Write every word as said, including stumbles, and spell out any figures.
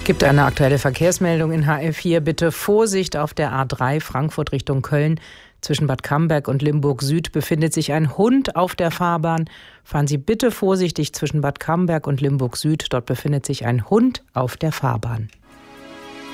Gibt eine aktuelle Verkehrsmeldung in H R vier. Bitte Vorsicht auf der A drei Frankfurt Richtung Köln. Zwischen Bad Camberg und Limburg Süd befindet sich ein Hund auf der Fahrbahn. Fahren Sie bitte vorsichtig zwischen Bad Camberg und Limburg Süd. Dort befindet sich ein Hund auf der Fahrbahn.